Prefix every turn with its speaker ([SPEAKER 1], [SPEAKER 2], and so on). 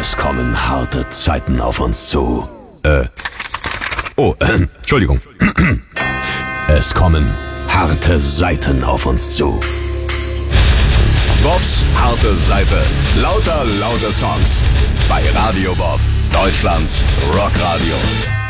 [SPEAKER 1] Es kommen harte Zeiten auf uns zu. Entschuldigung. Es kommen harte Seiten auf uns zu. Bobs harte Seite. Lauter laute Songs. Bei Radio Bob, Deutschlands Rockradio.